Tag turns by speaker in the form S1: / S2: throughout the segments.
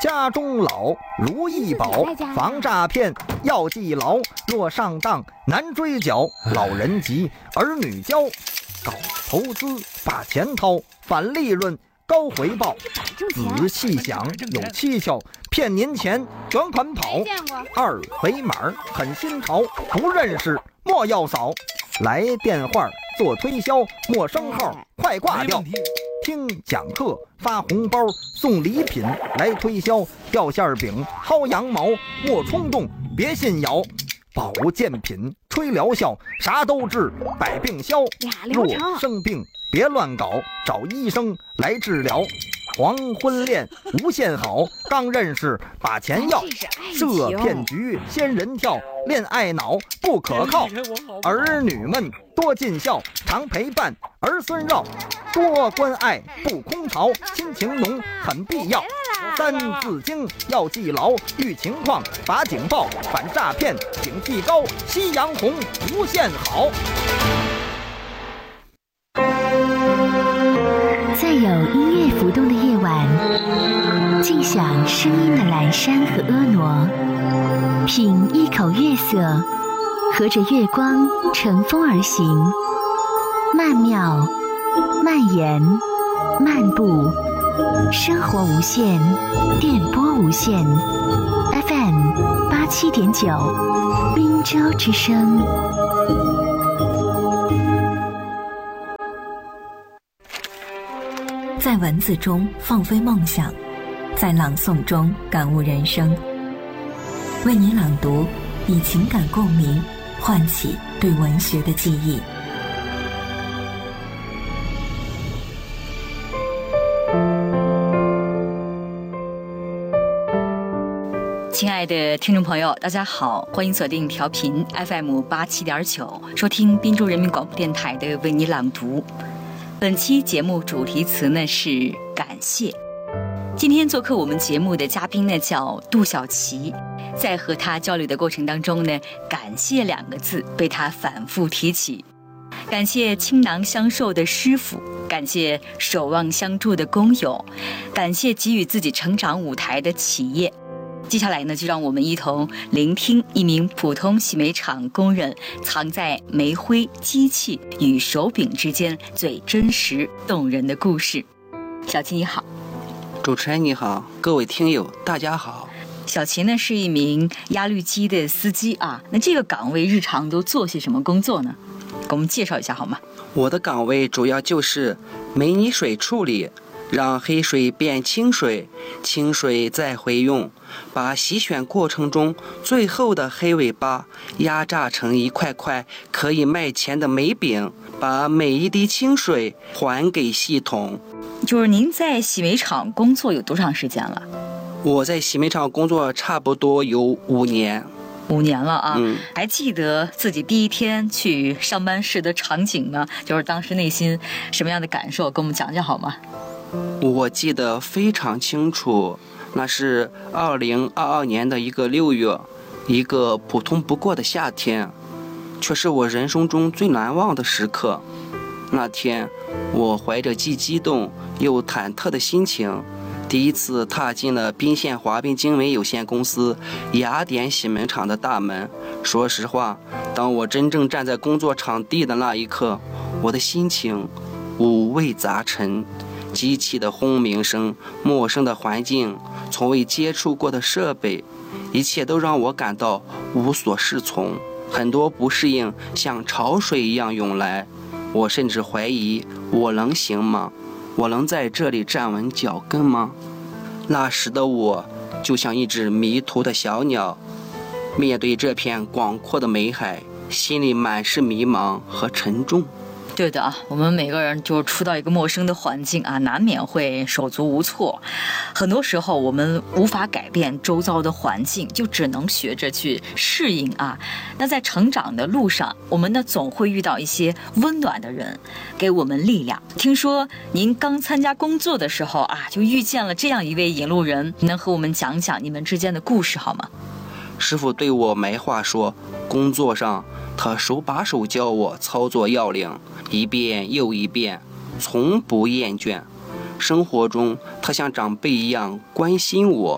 S1: 家中老，如意宝，防诈骗要记牢。若上当难追缴，老人急，儿女教。搞投资把钱掏，反利润高回报。仔细想有蹊跷，骗您钱转款跑。二维码很新潮，不认识莫要扫。来电话做推销，陌生号快挂掉。听讲课发红包，送礼品来推销。掉馅饼薅羊毛，莫冲动别信谣。保健品吹疗效，啥都治百病消。若生病别乱搞，找医生来治疗。黄昏恋无限好，刚认识把钱要。设骗局仙人跳，恋爱脑不可靠。儿女们多尽孝，常陪伴儿孙绕。多关爱不空巢，亲情浓很必要。三字经要记牢，遇情况把警报，反诈骗警惕高。夕阳红无限好。
S2: 在有音乐浮动的夜晚，静享声音的阑珊和婀娜，品一口月色，和着月光乘风而行，曼妙、蔓延、漫步，生活无限，电波无限。FM 87.9，滨州之声。
S3: 在文字中放飞梦想，在朗诵中感悟人生。为你朗读，以情感共鸣，唤起对文学的记忆。亲爱的听众朋友，大家好，欢迎锁定调频 FM 87.9，收听滨州人民广播电台的为你朗读。本期节目主题词呢是感谢。今天做客我们节目的嘉宾呢叫杜小琪，在和他交流的过程当中呢，感谢两个字被他反复提起。感谢倾囊相授的师傅，感谢守望相助的工友，感谢给予自己成长舞台的企业。接下来呢，就让我们一同聆听一名普通洗煤厂工人藏在煤灰、机器与手柄之间最真实动人的故事。小琪你好。
S4: 主持人你好，各位听友大家好。
S3: 小琪呢是一名压滤机的司机啊，那这个岗位日常都做些什么工作呢？给我们介绍一下好吗？
S4: 我的岗位主要就是煤泥水处理，让黑水变清水，清水再回用，把洗选过程中最后的黑尾巴压榨成一块块可以卖钱的煤饼，把每一滴清水还给系统。
S3: 就是您在洗煤厂工作有多长时间了？
S4: 我在洗煤厂工作差不多有5年。
S3: 5年了啊。还记得自己第一天去上班室的场景吗？就是当时内心什么样的感受，跟我们讲讲好吗？
S4: 我记得非常清楚，那是2022年的一个6月，一个普通不过的夏天，却是我人生中最难忘的时刻。那天我怀着既激动又忐忑的心情，第一次踏进了宾县华彬精煤有限公司雅典洗煤厂的大门。说实话，当我真正站在工作场地的那一刻，我的心情五味杂陈。机器的轰鸣声，陌生的环境，从未接触过的设备，一切都让我感到无所适从。很多不适应像潮水一样涌来，我甚至怀疑我能行吗？我能在这里站稳脚跟吗？那时的我就像一只迷途的小鸟，面对这片广阔的煤海，心里满是迷茫和沉重。
S3: 对的啊，我们每个人就处到一个陌生的环境啊，难免会手足无措。很多时候我们无法改变周遭的环境，就只能学着去适应啊。那在成长的路上，我们呢总会遇到一些温暖的人，给我们力量。听说您刚参加工作的时候啊，就遇见了这样一位引路人，能和我们讲讲你们之间的故事好吗？
S4: 师傅对我没话说，工作上他手把手教我操作要领，一遍又一遍，从不厌倦。生活中他像长辈一样关心我，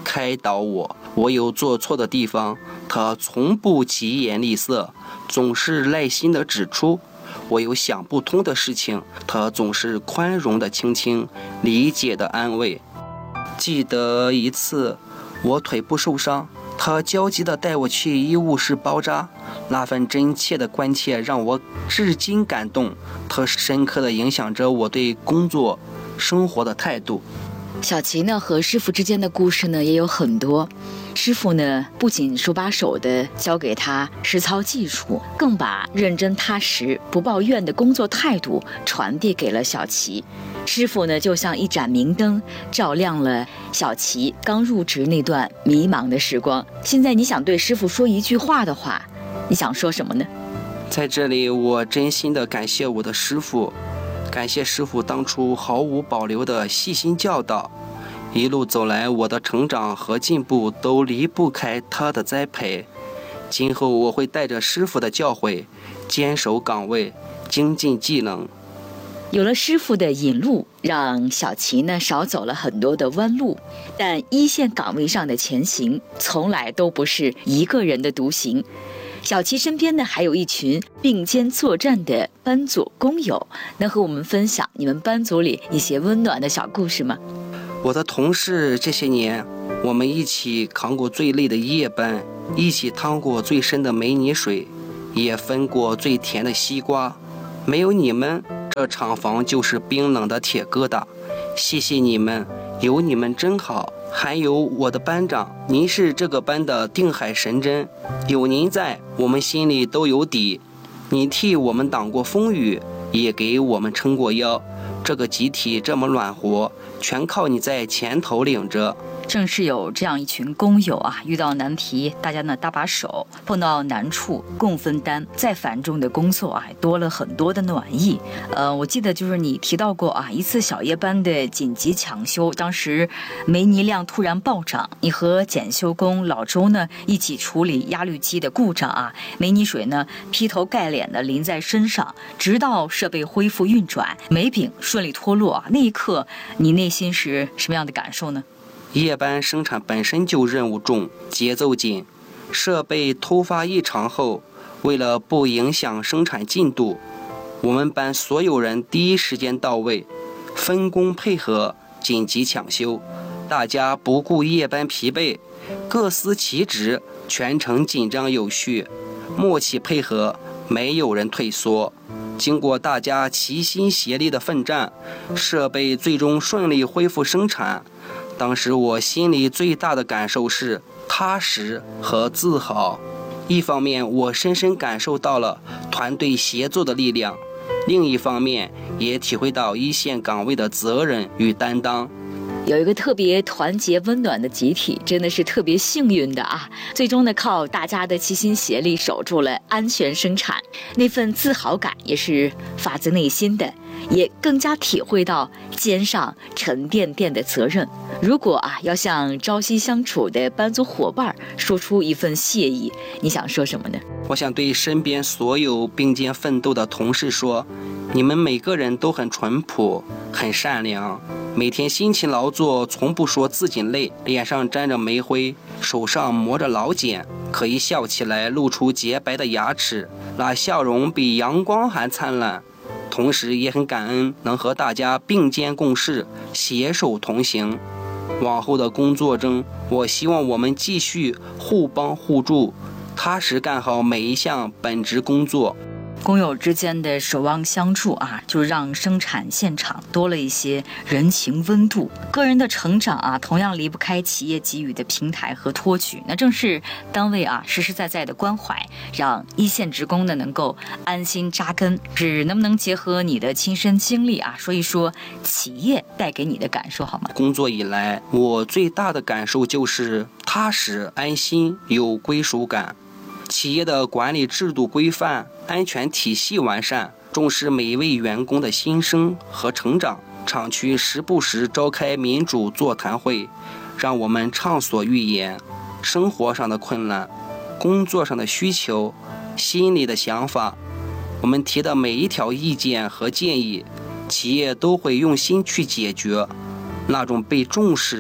S4: 开导我。我有做错的地方，他从不疾言厉色，总是耐心地指出。我有想不通的事情，他总是宽容地倾听，理解地安慰。记得一次我腿部受伤，他焦急地带我去医务室包扎，那份真切的关切让我至今感动，它深刻地影响着我对工作生活的态度。
S3: 小琪呢和师傅之间的故事呢也有很多，师傅呢不仅手把手的教给他实操技术，更把认真踏实不抱怨的工作态度传递给了小琪。师傅呢就像一盏明灯，照亮了小琪刚入职那段迷茫的时光。现在你想对师傅说一句话的话，你想说什么呢？
S4: 在这里我真心的感谢我的师傅，感谢师傅当初毫无保留的细心教导，一路走来我的成长和进步都离不开他的栽培。今后我会带着师傅的教诲，坚守岗位，精进技能。
S3: 有了师傅的引路，让小琪呢少走了很多的弯路，但一线岗位上的前行从来都不是一个人的独行。小琪身边呢还有一群并肩作战的班组工友，能和我们分享你们班组里一些温暖的小故事吗？
S4: 我的同事这些年，我们一起扛过最累的夜班，一起趟过最深的没泥水，也分过最甜的西瓜。没有你们，这厂房就是冰冷的铁疙瘩。谢谢你们，有你们真好。还有我的班长，您是这个班的定海神针，有您在，我们心里都有底。你替我们挡过风雨，也给我们撑过腰。这个集体这么暖和，全靠你在前头领着。
S3: 正是有这样一群工友啊，遇到难题大家呢搭把手，碰到难处共分担，再繁重的工作啊多了很多的暖意。我记得就是你提到过啊，一次小夜班的紧急抢修，当时煤泥量突然暴涨，你和检修工老周呢一起处理压滤机的故障啊，煤泥水呢劈头盖脸的淋在身上，直到设备恢复运转，煤饼顺利脱落啊，那一刻你内心是什么样的感受呢？
S4: 夜班生产本身就任务重，节奏紧，设备突发异常后，为了不影响生产进度，我们班所有人第一时间到位，分工配合，紧急抢修，大家不顾夜班疲惫，各司其职，全程紧张有序，默契配合，没有人退缩。经过大家齐心协力的奋战，设备最终顺利恢复生产。当时我心里最大的感受是踏实和自豪。一方面，我深深感受到了团队协作的力量；另一方面，也体会到一线岗位的责任与担当。
S3: 有一个特别团结温暖的集体，真的是特别幸运的啊！最终呢，靠大家的齐心协力守住了安全生产，那份自豪感也是发自内心的，也更加体会到肩上沉甸甸的责任。如果啊要向朝夕相处的班组伙伴说出一份谢意，你想说什么呢？
S4: 我想对身边所有并肩奋斗的同事说，你们每个人都很淳朴，很善良，每天辛勤劳作，从不说自己累，脸上沾着煤灰，手上磨着老茧，可一笑起来露出洁白的牙齿，那笑容比阳光还灿烂。同时也很感恩能和大家并肩共事，携手同行。往后的工作中，我希望我们继续互帮互助，踏实干好每一项本职工作。
S3: 工友之间的守望相助啊，就让生产现场多了一些人情温度。个人的成长啊，同样离不开企业给予的平台和托举。那正是单位啊实实在在的关怀，让一线职工呢能够安心扎根。能不能结合你的亲身经历啊，说一说企业带给你的感受好吗？
S4: 工作以来，我最大的感受就是踏实、安心、有归属感。企业的管理制度规范，安全体系完善，重视每一位员工的心声和成长。厂区时不时召开民主座谈会，让我们畅所欲言。生活上的困难，工作上的需求，心里的想法，我们提的每一条意见和建议，企业都会用心去解决。那种被重视、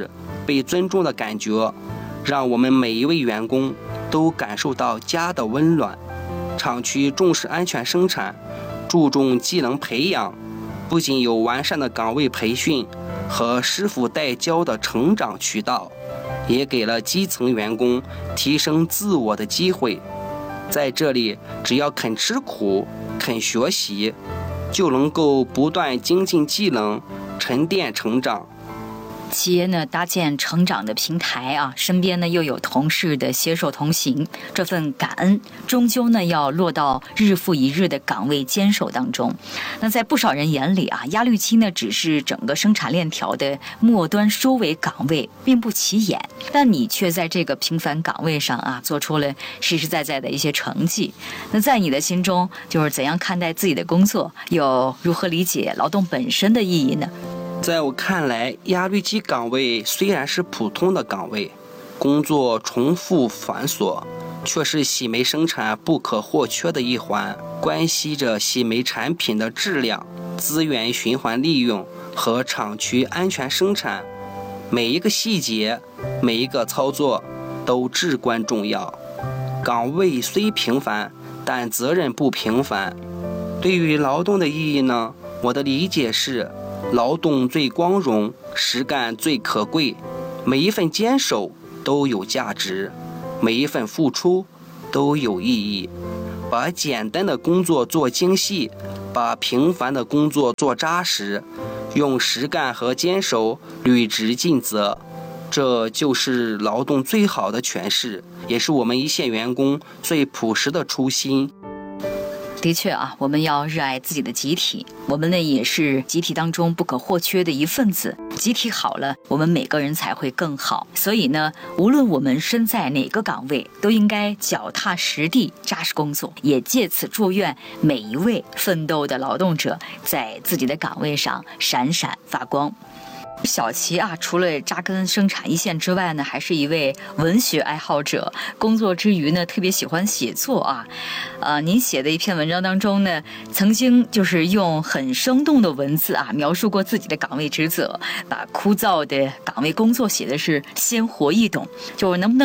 S4: 被尊重的感觉，让我们每一位员工都感受到家的温暖。厂区重视安全生产，注重技能培养，不仅有完善的岗位培训和师傅带教的成长渠道，也给了基层员工提升自我的机会。在这里，只要肯吃苦、肯学习，就能够不断精进技能，沉淀成长。
S3: 企业呢搭建成长的平台啊，身边呢又有同事的携手同行，这份感恩终究呢要落到日复一日的岗位坚守当中。那在不少人眼里啊，压滤机呢只是整个生产链条的末端收尾岗位，并不起眼，但你却在这个平凡岗位上啊做出了实实在在的一些成绩。那在你的心中，就是怎样看待自己的工作，又如何理解劳动本身的意义呢？
S4: 在我看来，压滤机岗位虽然是普通的岗位，工作重复繁琐，却是洗煤生产不可或缺的一环，关系着洗煤产品的质量、资源循环利用和厂区安全生产。每一个细节，每一个操作都至关重要。岗位虽平凡，但责任不平凡。对于劳动的意义呢，我的理解是，劳动最光荣，实干最可贵，每一份坚守都有价值，每一份付出都有意义。把简单的工作做精细，把平凡的工作做扎实，用实干和坚守履职尽责，这就是劳动最好的诠释，也是我们一线员工最朴实的初心。
S3: 的确啊，我们要热爱自己的集体，我们呢也是集体当中不可或缺的一份子。集体好了，我们每个人才会更好。所以呢，无论我们身在哪个岗位，都应该脚踏实地，扎实工作。也借此祝愿每一位奋斗的劳动者在自己的岗位上闪闪发光。小齐啊，除了扎根生产一线之外呢，还是一位文学爱好者。工作之余呢，特别喜欢写作啊。您写的一篇文章当中呢，曾经就是用很生动的文字啊，描述过自己的岗位职责，把枯燥的岗位工作写的是鲜活易懂。就能不能